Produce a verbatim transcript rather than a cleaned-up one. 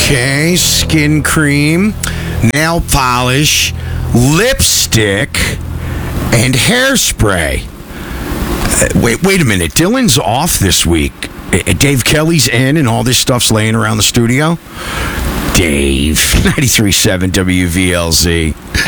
Okay, skin cream, nail polish, lipstick, and hairspray. Uh, wait, wait a minute. Dylan's off this week. Uh, Dave Kelly's in, and all this stuff's laying around the studio. Dave, ninety-three point seven W V L Z.